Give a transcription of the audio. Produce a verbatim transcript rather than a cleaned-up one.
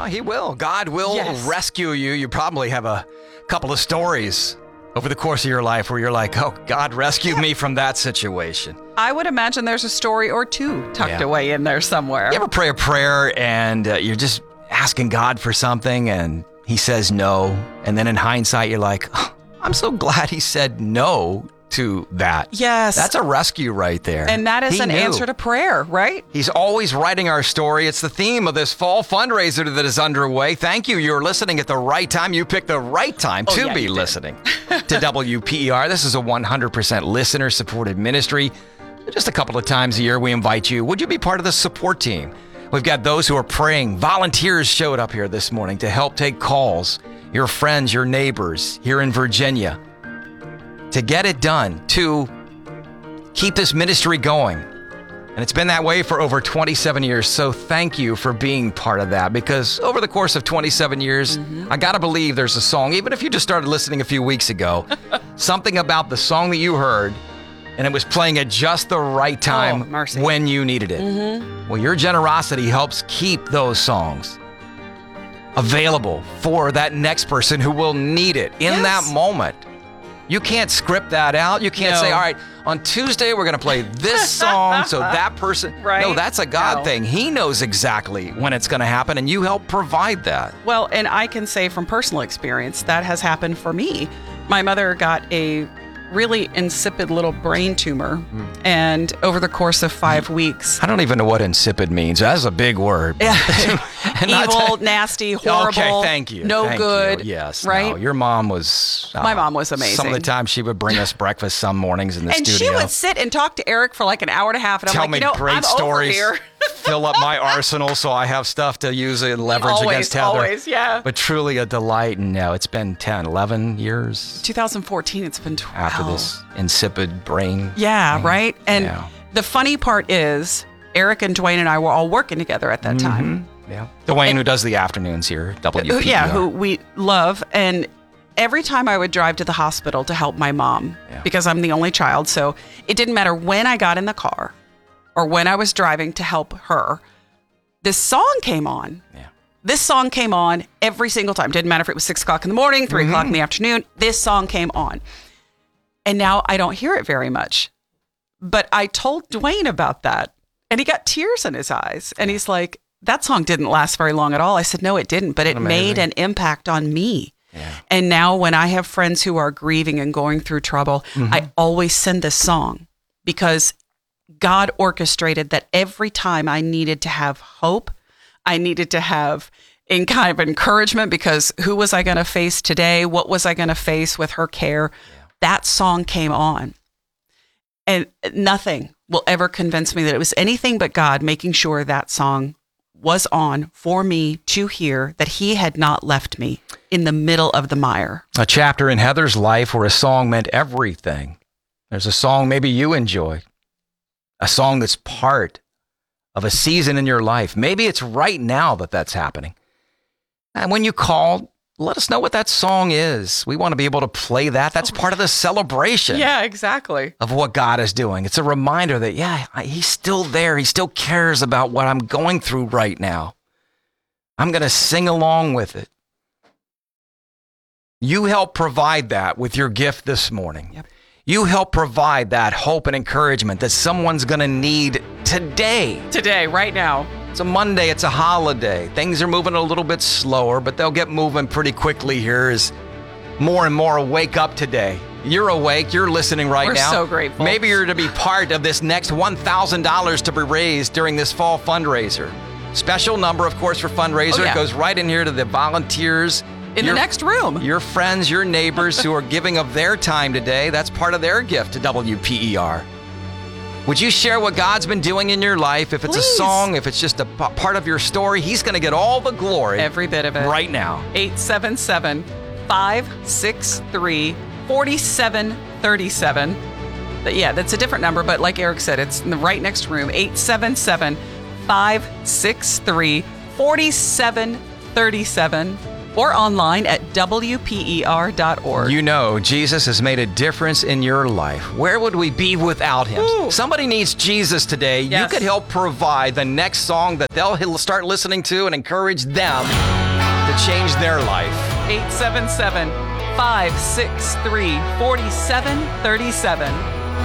he will. God will Yes. rescue you. You probably have a couple of stories over the course of your life where you're like, oh, God rescued me from that situation. I would imagine there's a story or two tucked Yeah. away in there somewhere. You ever pray a prayer and uh, you're just asking God for something and he says no. And then in hindsight, you're like, oh, I'm so glad he said no to that. Yes. That's a rescue right there. And that is He an knew. answer to prayer, right? He's always writing our story. It's the theme of this fall fundraiser that is underway. Thank you. You're listening at the right time. You picked the right time Oh, to yeah, be you did. listening to W P E R. This is a one hundred percent listener-supported ministry. Just a couple of times a year, we invite you. Would you be part of the support team? We've got those who are praying. Volunteers showed up here this morning to help take calls. Your friends, your neighbors here in Virginia. To get it done, to keep this ministry going. And it's been that way for over twenty-seven years. So thank you for being part of that, because over the course of twenty-seven years, mm-hmm. I got to believe there's a song, even if you just started listening a few weeks ago, something about the song that you heard, and it was playing at just the right time Oh, mercy. when you needed it. Mm-hmm. Well, your generosity helps keep those songs available for that next person who will need it in Yes. that moment. You can't script that out. You can't No. say, all right, on Tuesday, we're going to play this song so that person. Right. No, that's a God No. thing. He knows exactly when it's going to happen, and you help provide that. Well, and I can say from personal experience, that has happened for me. My mother got a really insipid little brain tumor, Mm. and over the course of five weeks, I don't even know what insipid means. That's a big word. And not evil, to- nasty, horrible, Okay, thank you. no Thank good. you. Yes. right? No, your mom was... uh, My mom was Some of amazing. the time she would bring us breakfast some mornings in the and studio. she would sit and talk to Eric for like an hour and a half, and Tell I'm me like, you know, great I'm stories. over here. Fill up my arsenal so I have stuff to use and leverage Always, against Heather. always, yeah. But truly a delight. And now it's been ten, eleven years twenty fourteen, it's been twelve. after this insipid brain. Yeah, right? And Yeah. the funny part is, Eric and Dwayne and I were all working together at that time. Mm-hmm. Yeah. Dwayne, who does the afternoons here, W P E R. Who- Yeah, who we love. And every time I would drive to the hospital to help my mom, Yeah. because I'm the only child, so it didn't matter when I got in the car or when I was driving to help her, this song came on. Yeah. This song came on every single time. Didn't matter if it was six o'clock in the morning, three o'clock in the afternoon. This song came on. And now I don't hear it very much. But I told Dwayne about that, and he got tears in his eyes. And he's like, that song didn't last very long at all. I said, no, it didn't, but it made an impact on me. Yeah. And now when I have friends who are grieving and going through trouble, I always send this song, because God orchestrated that every time I needed to have hope, I needed to have in kind of encouragement, because who was I going to face today? What was I going to face with her care? Yeah. That song came on. And nothing will ever convince me that it was anything but God making sure that song was on for me to hear, that he had not left me in the middle of the mire. A chapter in Heather's life where a song meant everything. There's a song maybe you enjoy, a song that's part of a season in your life. Maybe it's right now that that's happening. And when you call, let us know what that song is. We want to be able to play that. That's part of the celebration Yeah, exactly. of what God is doing. It's a reminder that, yeah, he's still there. He still cares about what I'm going through right now. I'm going to sing along with it. You help provide that with your gift this morning. Yep. You help provide that hope and encouragement that someone's going to need today. Today, right now. It's a Monday. It's a holiday. Things are moving a little bit slower, but they'll get moving pretty quickly here as more and more wake up today. You're awake. You're listening right We're now. so grateful. Maybe you're to be part of this next one thousand dollars to be raised during this fall fundraiser. Special number, of course, for fundraiser. Oh, yeah. It goes right in here to the volunteers. In your, the next room. Your friends, your neighbors who are giving of their time today. That's part of their gift to W P E R. Would you share what God's been doing in your life? If it's Please. a song, if it's just a p- part of your story, he's going to get all the glory. Every bit of it. Right now. eight seven seven, five six three, four seven three seven. Yeah, that's a different number, but like Eric said, it's in the right next room. eight seven seven, five six three, four seven three seven. or online at W P E R dot org. You know, Jesus has made a difference in your life. Where would we be without him? Ooh. Somebody needs Jesus today. Yes. You could help provide the next song that they'll start listening to and encourage them to change their life. eight seven seven, five six three, four seven three seven.